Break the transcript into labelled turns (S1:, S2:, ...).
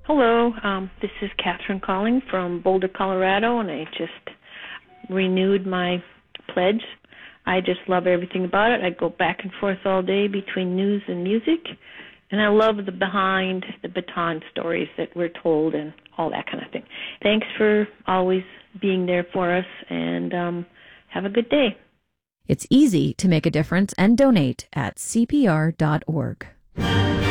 S1: Hello, this is Catherine calling from Boulder, Colorado, and I just renewed my pledge. I just love everything about it. I go back and forth all day between news and music, and I love the behind the baton stories that we're told and all that kind of thing. Thanks for always being there for us, and have a good day.
S2: It's easy to make a difference and donate at CPR.org.